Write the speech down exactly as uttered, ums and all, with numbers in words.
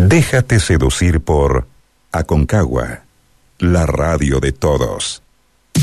Déjate seducir por Aconcagua, la radio de todos.